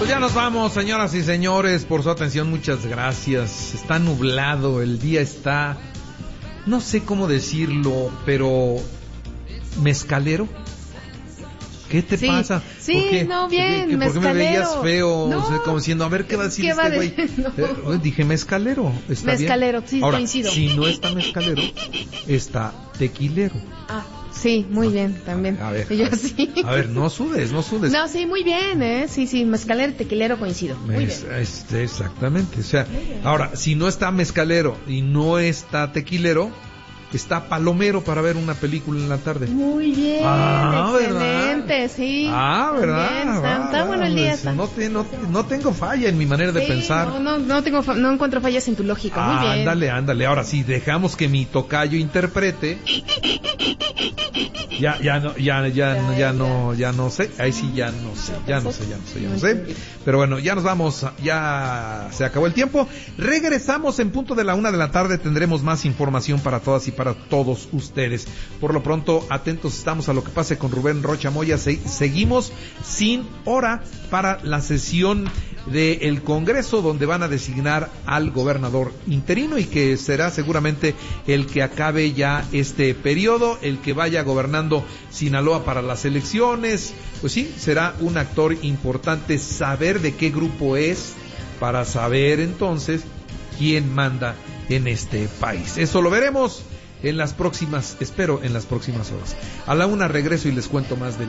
Pues ya nos vamos, señoras y señores, por su atención, muchas gracias. Está nublado, el día está, no sé cómo decirlo, pero mezcalero. ¿Qué te pasa? Sí, ¿Por qué? no, bien, ¿Por qué me veías feo? No, o sea, como diciendo, a ver, ¿qué va a decir este güey? No. Dije mezcalero, ¿está mezcalero, bien? sí, ahora, coincido. Si no está mezcalero, está tequilero. Sí, muy bien, también. A ver, Sí. A ver, no sudes. No, sí, muy bien, Sí, mezcalero y tequilero coincido. Muy bien. Exactamente, o sea, ahora, si no está mezcalero y no está tequilero, está palomero para ver una película en la tarde. Muy bien, excelente, ¿verdad? Sí. ¿Verdad? Está bueno el día. No tengo falla en mi manera de pensar. No encuentro fallas en tu lógica. Muy bien. Ándale. Ahora sí, dejamos que mi tocayo interprete. Ya no sé. Ahí sí ya no sé. Pero bueno, ya nos vamos. Ya se acabó el tiempo. Regresamos en punto de la 1:00 p.m. Tendremos más información para todas y para todos ustedes. Por lo pronto, atentos estamos a lo que pase con Rubén Rocha Moya. Seguimos sin hora para la sesión del Congreso, donde van a designar al gobernador interino y que será seguramente el que acabe ya este periodo, el que vaya gobernando Sinaloa para las elecciones. Pues sí, será un actor importante saber de qué grupo es, para saber entonces quién manda en este país. Eso lo veremos en las próximas horas. A la 1:00 regreso y les cuento más del